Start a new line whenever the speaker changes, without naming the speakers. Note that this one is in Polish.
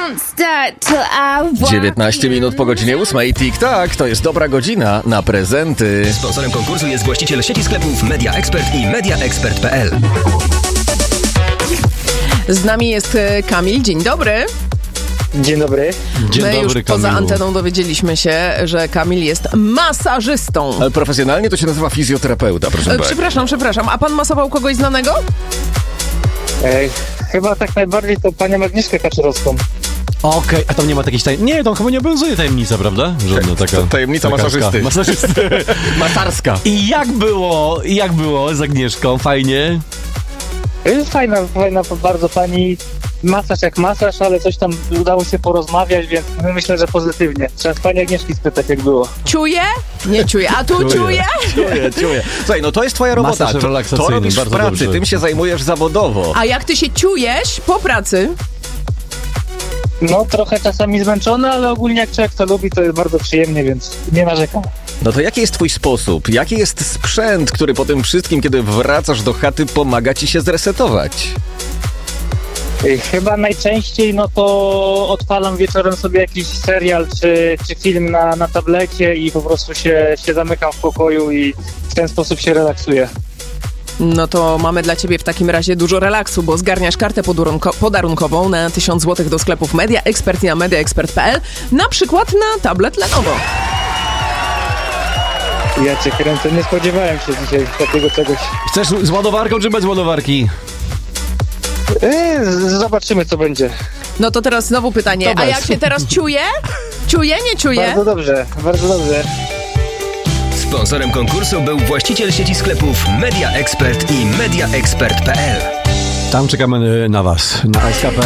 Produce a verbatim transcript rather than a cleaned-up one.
won't start till I walk
dziewiętnaście minut po godzinie ósmej. Tik-tak, to jest dobra godzina na prezenty.
Sponsorem konkursu jest właściciel sieci sklepów Media Expert i media expert kropka p l.
Z nami jest Kamil. Dzień dobry.
Dzień dobry.
Dzień
My
dobry,
już poza
Kamilu.
anteną dowiedzieliśmy się, że Kamil jest masażystą.
Ale profesjonalnie to się nazywa fizjoterapeuta, proszę
E,
pana.
przepraszam, przepraszam. A pan masował kogoś znanego?
E, chyba tak najbardziej to panią Agnieszkę Kaczorowską.
Okej, a tam nie ma takiej tajemnicy? Nie, tam chyba nie obowiązuje tajemnica, prawda? Żadna taka...
Tajemnica
lekarska.
masażysty.
Masażysty.
Matarska.
I jak było, i jak było z Agnieszką? Fajnie?
E, fajna, fajna bardzo pani. Masaż jak masaż, ale coś tam udało się porozmawiać, więc myślę, że pozytywnie. Trzeba z pani Agnieszki spytać, jak było.
Czuje? Nie czuje. A tu
Czuje.
czuje?
Czuję, czuję. Słuchaj, no to jest twoja robota.
Masaż
To, to
relaksacyjny,
robisz w
bardzo
pracy,
dobrze.
tym się zajmujesz zawodowo.
A jak ty się czujesz po pracy?
No trochę czasami zmęczony, ale ogólnie jak człowiek to lubi, to jest bardzo przyjemnie, więc nie narzekam.
No to jaki jest twój sposób? Jaki jest sprzęt, który po tym wszystkim, kiedy wracasz do chaty, pomaga ci się zresetować?
E, chyba najczęściej no to odpalam wieczorem sobie jakiś serial czy, czy film na, na tablecie i po prostu się, się zamykam w pokoju i w ten sposób się relaksuję.
No to mamy dla ciebie w takim razie dużo relaksu, bo zgarniasz kartę podurunko- podarunkową na tysiąc złotych do sklepów Media Expert i na media expert kropka p l, na przykład na tablet Lenovo.
Ja cię kręcę, nie spodziewałem się dzisiaj takiego czegoś.
Chcesz z ładowarką czy bez ładowarki?
E, z- zobaczymy, co będzie.
No to teraz znowu pytanie,
To
a
bez.
jak się teraz czuje? Czuje, nie czuje?
Bardzo dobrze, bardzo dobrze.
Sponsorem konkursu był właściciel sieci sklepów Media Expert i media expert kropka p l.
Tam czekamy na was, na s k p